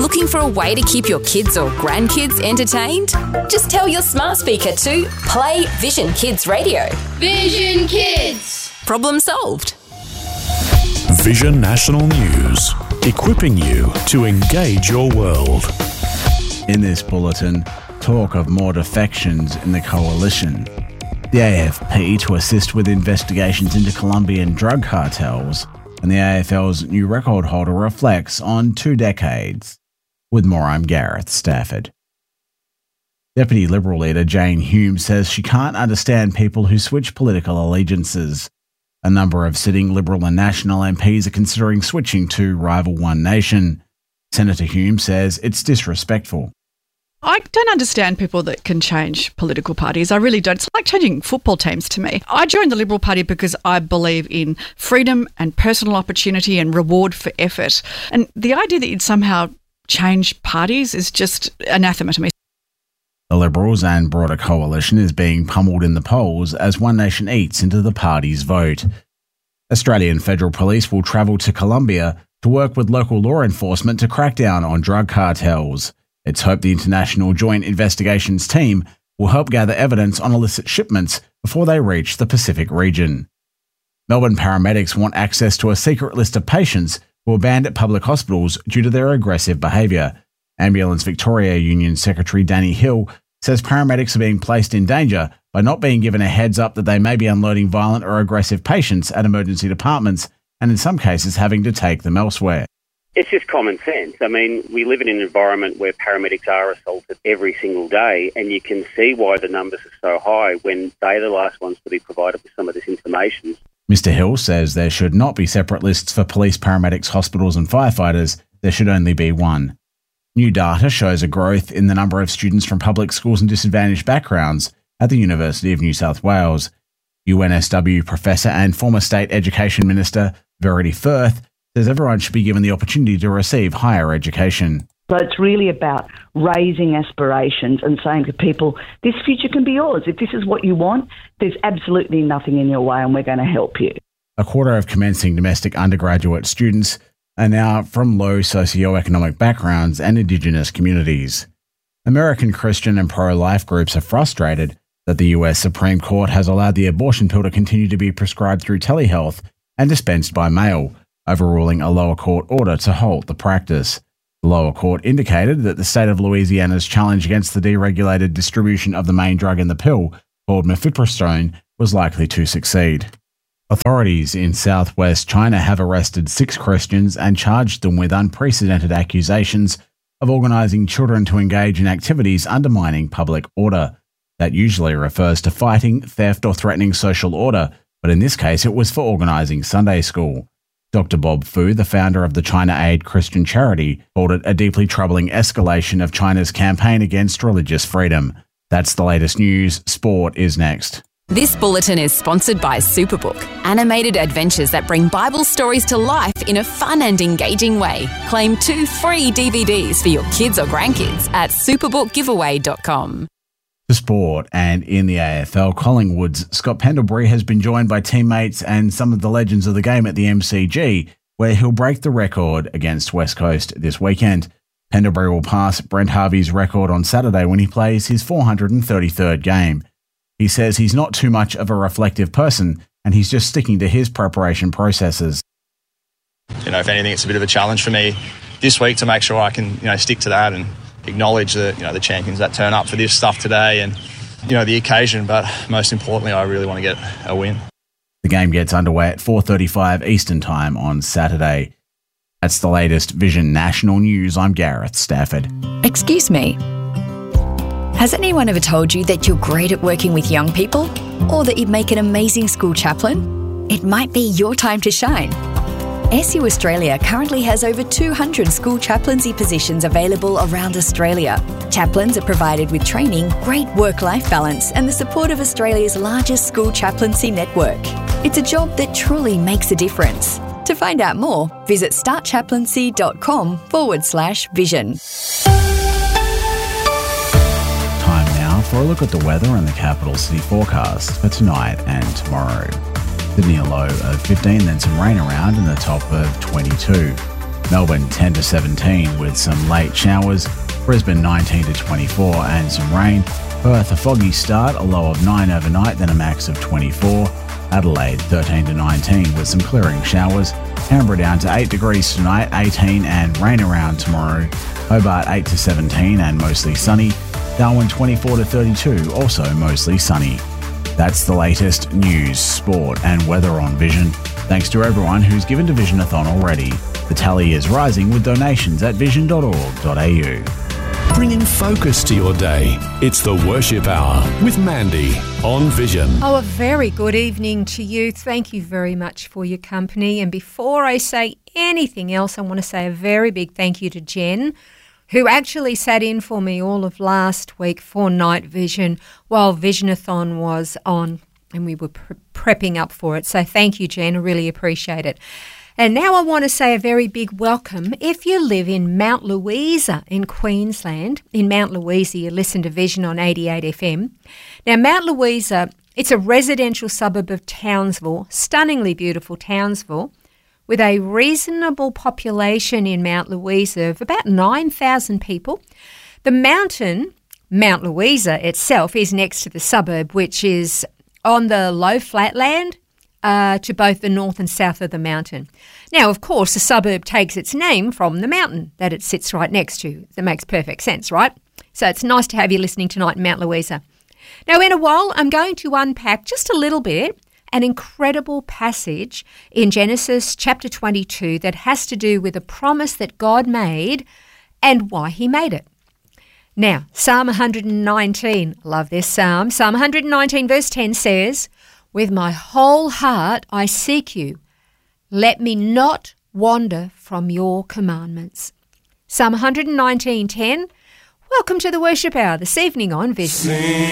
Looking for a way to keep your kids or grandkids entertained? Just tell your smart speaker to play Vision Kids Radio. Vision Kids! Problem solved. Vision National News, equipping you to engage your world. In this bulletin, talk of more defections in the coalition. The AFP to assist with investigations into Colombian drug cartels, and the AFL's new record holder reflects on 2 decades. With more, I'm Gareth Stafford. Deputy Liberal leader Jane Hume says she can't understand people who switch political allegiances. A number of sitting Liberal and National MPs are considering switching to rival One Nation. Senator Hume says it's disrespectful. I don't understand people that can change political parties. I really don't. It's like changing football teams to me. I joined the Liberal Party because I believe in freedom and personal opportunity and reward for effort. And the idea that you'd somehow change parties is just anathema to me. The Liberals and broader coalition is being pummeled in the polls as One Nation eats into the party's vote. Australian Federal Police will travel to Colombia to work with local law enforcement to crack down on drug cartels. It's hoped the International Joint Investigations Team will help gather evidence on illicit shipments before they reach the Pacific region. Melbourne paramedics want access to a secret list of patients who are banned at public hospitals due to their aggressive behaviour. Ambulance Victoria Union Secretary Danny Hill says paramedics are being placed in danger by not being given a heads up that they may be unloading violent or aggressive patients at emergency departments and in some cases having to take them elsewhere. It's just common sense. I mean, we live in an environment where paramedics are assaulted every single day, and you can see why the numbers are so high when they're the last ones to be provided with some of this information. Mr Hill says there should not be separate lists for police, paramedics, hospitals and firefighters. There should only be one. New data shows a growth in the number of students from public schools and disadvantaged backgrounds at the University of New South Wales. UNSW professor and former State Education Minister Verity Firth says everyone should be given the opportunity to receive higher education. So it's really about raising aspirations and saying to people, this future can be yours. If this is what you want, there's absolutely nothing in your way and we're going to help you. A quarter of commencing domestic undergraduate students are now from low socioeconomic backgrounds and Indigenous communities. American Christian and pro-life groups are frustrated that the US Supreme Court has allowed the abortion pill to continue to be prescribed through telehealth and dispensed by mail, overruling a lower court order to halt the practice. The lower court indicated that the state of Louisiana's challenge against the deregulated distribution of the main drug in the pill, called mifepristone, was likely to succeed. Authorities in southwest China have arrested 6 Christians and charged them with unprecedented accusations of organising children to engage in activities undermining public order. That usually refers to fighting, theft or threatening social order, but in this case it was for organising Sunday school. Dr. Bob Fu, the founder of the China Aid Christian charity, called it a deeply troubling escalation of China's campaign against religious freedom. That's the latest news. Sport is next. This bulletin is sponsored by Superbook, animated adventures that bring Bible stories to life in a fun and engaging way. Claim 2 free DVDs for your kids or grandkids at superbookgiveaway.com. To sport, and in the AFL, Collingwood's Scott Pendlebury has been joined by teammates and some of the legends of the game at the MCG, where he'll break the record against West Coast this weekend. Pendlebury will pass Brent Harvey's record on Saturday when he plays his 433rd game. He says he's not too much of a reflective person and he's just sticking to his preparation processes. If anything, it's a bit of a challenge for me this week to make sure I can, stick to that and acknowledge the champions that turn up for this stuff today and, the occasion. But most importantly, I really want to get a win. The game gets underway at 4:35 Eastern Time on Saturday. That's the latest Vision National News. I'm Gareth Stafford. Excuse me. Has anyone ever told you that you're great at working with young people? Or that you'd make an amazing school chaplain? It might be your time to shine. SU Australia currently has over 200 school chaplaincy positions available around Australia. Chaplains are provided with training, great work-life balance and the support of Australia's largest school chaplaincy network. It's a job that truly makes a difference. To find out more, visit startchaplaincy.com/vision. Time now for a look at the weather and the capital city forecast for tonight and tomorrow. Sydney a low of 15, then some rain around and the top of 22. Melbourne 10 to 17 with some late showers. Brisbane 19 to 24 and some rain. Perth a foggy start, a low of 9 overnight, then a max of 24. Adelaide 13 to 19 with some clearing showers. Canberra down to 8 degrees tonight, 18 and rain around tomorrow. Hobart 8 to 17 and mostly sunny. Darwin 24 to 32, also mostly sunny. That's the latest news, sport and weather on Vision. Thanks to everyone who's given to Visionathon already. The tally is rising with donations at vision.org.au. Bringing focus to your day. It's the Worship Hour with Mandy on Vision. Oh, a very good evening to you. Thank you very much for your company. And before I say anything else, I want to say a very big thank you to Jen, who actually sat in for me all of last week for Night Vision while Visionathon was on and we were prepping up for it. So thank you, Jen. I really appreciate it. And now I want to say a very big welcome. If you live in Mount Louisa in Queensland, in Mount Louisa, you listen to Vision on 88 FM. Now, Mount Louisa, it's a residential suburb of Townsville, stunningly beautiful Townsville, with a reasonable population in Mount Louisa of about 9,000 people. The mountain, Mount Louisa itself, is next to the suburb, which is on the low flatland to both the north and south of the mountain. Now, of course, the suburb takes its name from the mountain that it sits right next to. That makes perfect sense, right? So it's nice to have you listening tonight in Mount Louisa. Now, in a while, I'm going to unpack just a little bit an incredible passage in Genesis chapter 22 that has to do with a promise that God made and why he made it. Now, Psalm 119, love this psalm. Psalm 119 verse 10 says, "With my whole heart I seek you. Let me not wander from your commandments." Psalm 119:10. Welcome to the Worship Hour this evening on Vision.